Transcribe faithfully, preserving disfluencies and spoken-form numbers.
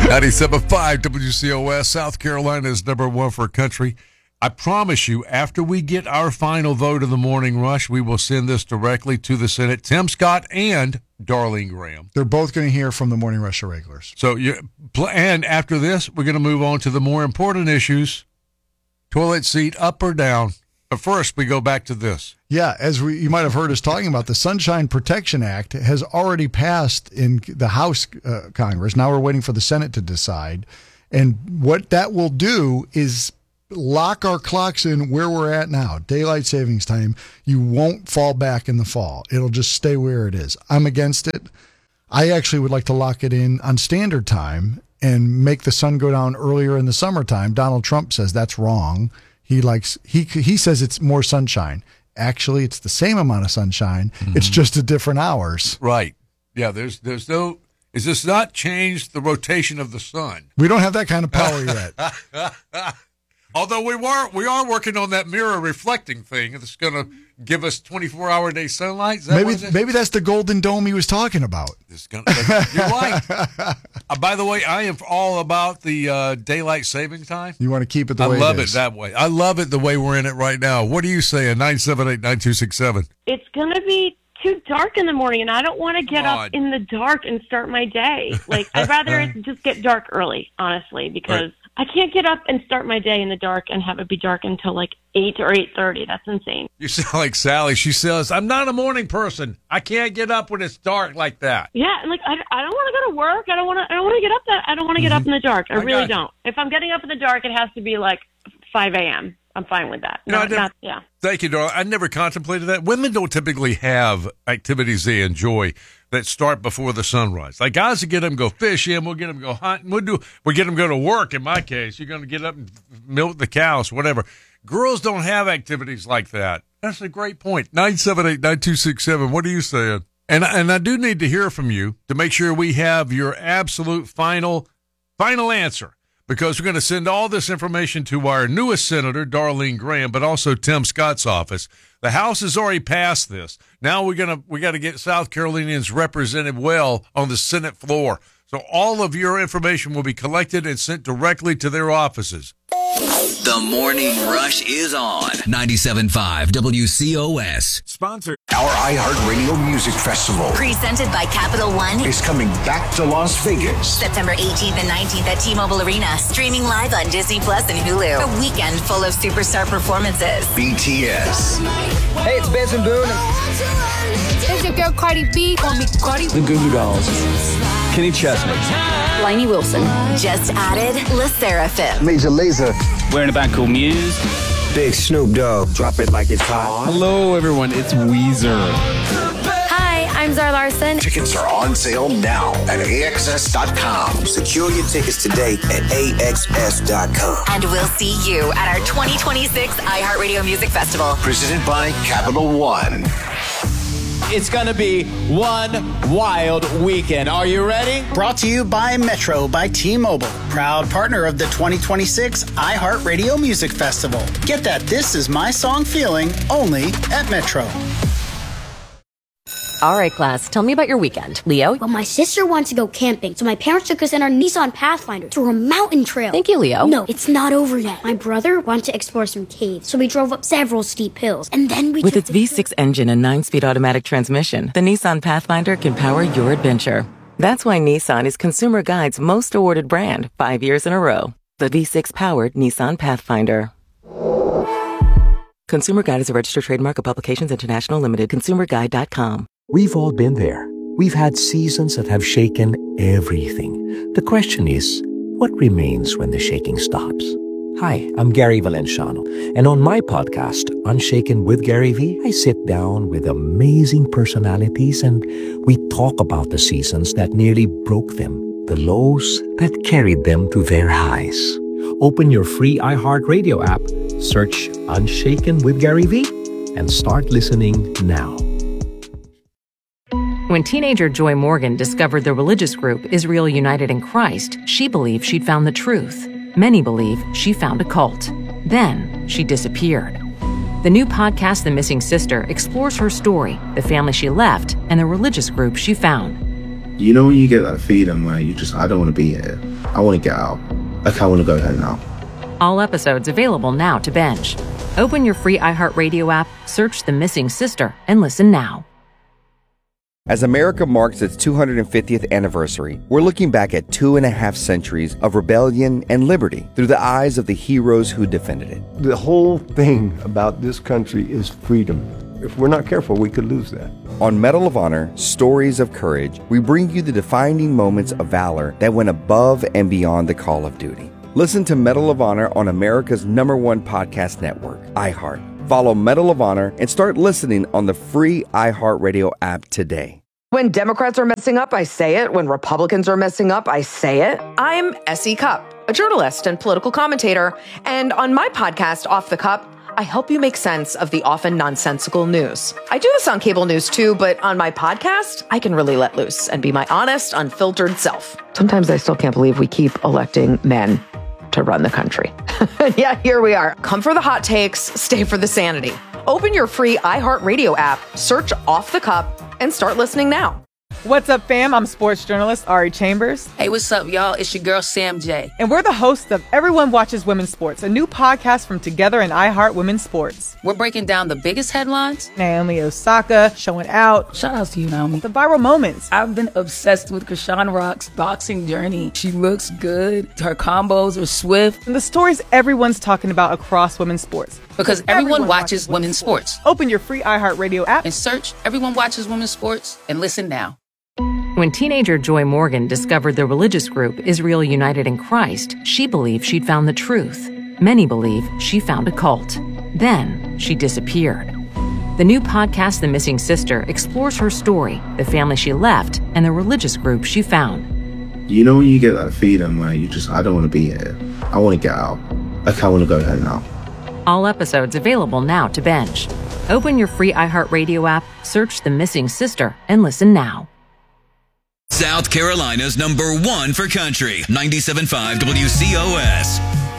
ninety-seven point five W C O S, South Carolina is number one for country. I promise you, after we get our final vote of the morning rush, we will send this directly to the Senate. Tim Scott and Darlene Graham. They're both going to hear from the Morning Rush regulars. So, you, and after this, we're going to move on to the more important issues. Toilet seat up or down. But first, we go back to this. Yeah, as we, you might have heard us talking about, the Sunshine Protection Act has already passed in the House uh, Congress. Now we're waiting for the Senate to decide. And what that will do is lock our clocks in where we're at now. Daylight savings time. You won't fall back in the fall. It'll just stay where it is. I'm against it. I actually would like to lock it in on standard time and make the sun go down earlier in the summertime. Donald Trump says that's wrong. He likes he he says it's more sunshine. Actually, it's the same amount of sunshine. Mm-hmm. It's just at different hours. Right. Yeah, there's there's no is this not changed the rotation of the sun? We don't have that kind of power yet. Although we were we are working on that mirror reflecting thing that's going to give us twenty-four hour day sunlight. Is that maybe what it is? Maybe that's the golden dome he was talking about. It's gonna, you're right. Uh, by the way, I am all about the uh, daylight saving time. You want to keep it the I way it is. I love it that way. I love it the way we're in it right now. What are you saying? nine seven eight, nine two six seven. It's going to be too dark in the morning, and I don't want to get Come up on. in the dark and start my day. Like, I'd rather it just get dark early, honestly, because Right. I can't get up and start my day in the dark and have it be dark until like eight or eight thirty. That's insane. You sound like Sally. She says, I'm not a morning person. I can't get up when it's dark like that. Yeah, and like I, I don't want to go to work. I don't want to. I don't want to get up that. I don't want to get up in the dark. I, I really got you. don't. If I'm getting up in the dark, it has to be like five a.m. I'm fine with that. You know, I Not, never- not, yeah. Thank you, darling. I never contemplated that. Women don't typically have activities they enjoy that start before the sunrise. Like guys will get them go fishing, we'll get them go hunting, we'll do we get them go to work. In my case, you're going to get up and milk the cows, whatever. Girls don't have activities like that. That's a great point. nine seven eight, nine two six seven. What are you saying? And and I do need to hear from you to make sure we have your absolute final final answer. Because we're going to send all this information to our newest senator, Darlene Graham, but also Tim Scott's office. The House has already passed this. Now we're going to we got to get South Carolinians represented well on the Senate floor. So all of your information will be collected and sent directly to their offices. The Morning Rush is on ninety-seven point five W C O S. Sponsor our iHeartRadio Music Festival Presented by Capital One. is coming back to Las Vegas. September eighteenth and nineteenth at T-Mobile Arena. Streaming live on Disney Plus and Hulu. A weekend full of superstar performances. B T S, Hey, it's Benson Boone. It's your girl Cardi B. Call me Cardi. The Goo Goo Dolls. Kenny Chesney. Lainey Wilson. Just added La Seraphim. Major Lazer, We're in a band called Muse. Big Snoop Dogg, drop it like it's hot. Hello, everyone. It's Weezer. Hi, I'm Zara Larson. Tickets are on sale now at A X S dot com. Secure your tickets today at A X S dot com. And we'll see you at our twenty twenty-six iHeartRadio Music Festival. Presented by Capital One. It's going to be one wild weekend. Are you ready? Brought to you by Metro by T-Mobile, proud partner of the twenty twenty-six iHeartRadio Music Festival. Get that This Is My Song feeling only at Metro. All right, class, tell me about your weekend. Leo? Well, my sister wants to go camping, so my parents took us in our Nissan Pathfinder through a mountain trail. Thank you, Leo. No, it's not over yet. My brother wanted to explore some caves, so we drove up several steep hills, and then we With took its the V six engine and nine-speed automatic transmission, the Nissan Pathfinder can power your adventure. That's why Nissan is Consumer Guide's most awarded brand, five years in a row. The V six-powered Nissan Pathfinder. Consumer Guide is a registered trademark of Publications International Limited, consumer guide dot com. We've all been there. We've had seasons that have shaken everything. The question is, what remains when the shaking stops? Hi, I'm Gary Valenciano, and on my podcast, Unshaken with Gary V, I sit down with amazing personalities and we talk about the seasons that nearly broke them, the lows that carried them to their highs. Open your free iHeartRadio app, search Unshaken with Gary V, and start listening now. When teenager Joy Morgan discovered the religious group Israel United in Christ, she believed she'd found the truth. Many believe she found a cult. Then she disappeared. The new podcast, The Missing Sister, explores her story, the family she left, and the religious group she found. You know when you get that feeling where you just, I don't want to be here. I want to get out. Like, I want to go home now. All episodes available now to binge. Open your free iHeartRadio app, search The Missing Sister, and listen now. As America marks its two hundred fiftieth anniversary, we're looking back at two and a half centuries of rebellion and liberty through the eyes of the heroes who defended it. The whole thing about this country is freedom. If we're not careful, we could lose that. On Medal of Honor, Stories of Courage, we bring you the defining moments of valor that went above and beyond the call of duty. Listen to Medal of Honor on America's number one podcast network, iHeart. Follow Medal of Honor and start listening on the free iHeartRadio app today. When Democrats are messing up, I say it. When Republicans are messing up, I say it. I'm Essie Cupp, a journalist and political commentator. And on my podcast, Off the Cup, I help you make sense of the often nonsensical news. I do this on cable news too, but on my podcast, I can really let loose and be my honest, unfiltered self. Sometimes I still can't believe we keep electing men to run the country. Yeah, here we are. Come for the hot takes, stay for the sanity. Open your free iHeartRadio app, search Off the Cup, and start listening now. What's up, fam? I'm sports journalist Ari Chambers. Hey, what's up, y'all? It's your girl, Sam J. And we're the hosts of Everyone Watches Women's Sports, a new podcast from Together and iHeart Women's Sports. We're breaking down the biggest headlines. Naomi Osaka showing out. Shout out to you, Naomi. The viral moments. I've been obsessed with Krishan Rock's boxing journey. She looks good. Her combos are swift. And the stories everyone's talking about across women's sports. Because everyone, everyone watches, watches women's sports. sports. Open your free iHeartRadio app and search Everyone Watches Women's Sports and listen now. When teenager Joy Morgan discovered the religious group Israel United in Christ, she believed she'd found the truth. Many believe she found a cult. Then she disappeared. The new podcast, The Missing Sister, explores her story, the family she left, and the religious group she found. You know when you get that feeling where you just, I don't want to be here. I want to get out. Like, I want to go home now. All episodes available now to binge. Open your free iHeartRadio app, search The Missing Sister, and listen now. South Carolina's number one for country, ninety-seven point five W C O S.